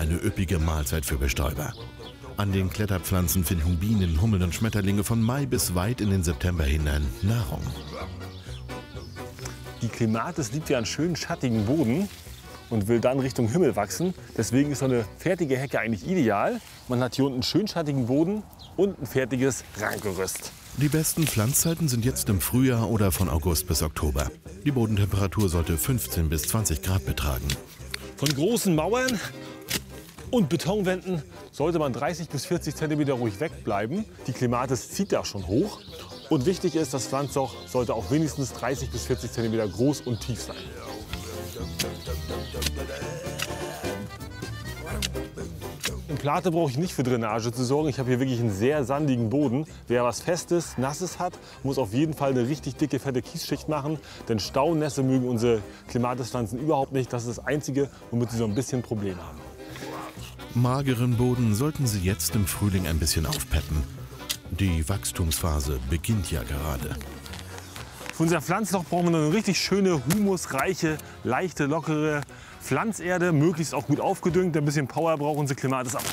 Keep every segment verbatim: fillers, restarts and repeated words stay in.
eine üppige Mahlzeit für Bestäuber. An den Kletterpflanzen finden Bienen, Hummeln und Schmetterlinge von Mai bis weit in den September hinein Nahrung. Die Clematis liebt ja einen schönen schattigen Boden und will dann Richtung Himmel wachsen. Deswegen ist so eine fertige Hecke eigentlich ideal. Man hat hier unten einen schön schattigen Boden und ein fertiges Rankgerüst. Die besten Pflanzzeiten sind jetzt im Frühjahr oder von August bis Oktober. Die Bodentemperatur sollte fünfzehn bis zwanzig Grad betragen. Von großen Mauern und Betonwänden sollte man dreißig bis vierzig Zentimeter ruhig wegbleiben. Die Clematis zieht da schon hoch. Und wichtig ist, das Pflanzloch sollte auch wenigstens dreißig bis vierzig Zentimeter groß und tief sein. In Plate brauche ich nicht für Drainage zu sorgen. Ich habe hier wirklich einen sehr sandigen Boden. Wer was Festes, Nasses hat, muss auf jeden Fall eine richtig dicke, fette Kiesschicht machen. Denn Staunässe mögen unsere Clematispflanzen überhaupt nicht. Das ist das Einzige, womit sie so ein bisschen Probleme haben. Mageren Boden sollten Sie jetzt im Frühling ein bisschen aufpeppen. Die Wachstumsphase beginnt ja gerade. Für unser Pflanzloch brauchen wir eine richtig schöne, humusreiche, leichte, lockere Pflanzerde. Möglichst auch gut aufgedüngt. Ein bisschen Power braucht unsere Clematis auch.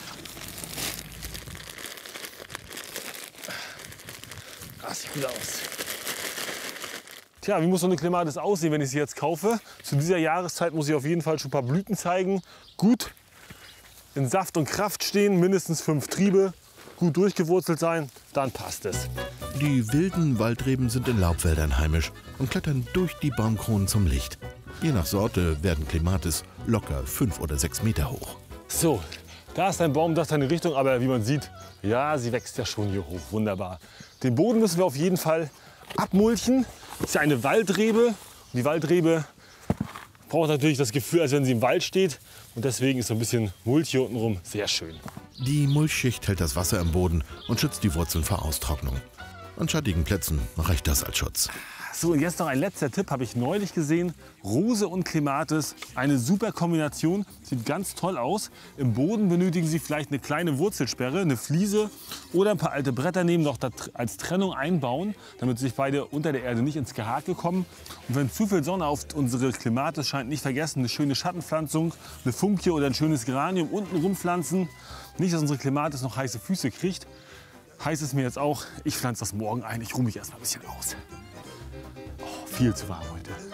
Das sieht gut aus. Tja, wie muss so eine Clematis aussehen, wenn ich sie jetzt kaufe? Zu dieser Jahreszeit muss sie auf jeden Fall schon ein paar Blüten zeigen. Gut in Saft und Kraft stehen, mindestens fünf Triebe, gut durchgewurzelt sein, dann passt es. Die wilden Waldreben sind in Laubwäldern heimisch und klettern durch die Baumkronen zum Licht. Je nach Sorte werden Clematis locker fünf oder sechs Meter hoch. So, da ist ein Baum, das ist eine Richtung, aber wie man sieht, ja, sie wächst ja schon hier hoch, wunderbar. Den Boden müssen wir auf jeden Fall abmulchen. Das ist ja eine Waldrebe. Und die Waldrebe braucht natürlich das Gefühl, als wenn sie im Wald steht. Und deswegen ist so ein bisschen Mulch hier unten rum sehr schön. Die Mulchschicht hält das Wasser im Boden und schützt die Wurzeln vor Austrocknung. An schattigen Plätzen reicht das als Schutz. So, und jetzt noch ein letzter Tipp, habe ich neulich gesehen. Rose und Clematis, eine super Kombination, sieht ganz toll aus. Im Boden benötigen Sie vielleicht eine kleine Wurzelsperre, eine Fliese oder ein paar alte Bretter nehmen, noch als Trennung einbauen, damit sich beide unter der Erde nicht ins Gehake kommen. Und wenn zu viel Sonne auf unsere Clematis scheint, nicht vergessen, eine schöne Schattenpflanzung, eine Funkie oder ein schönes Geranium unten rumpflanzen. Nicht, dass unsere Clematis noch heiße Füße kriegt. Heiß ist mir jetzt auch, ich pflanze das morgen ein, ich ruhe mich erst mal ein bisschen aus. Oh, viel zu warm heute.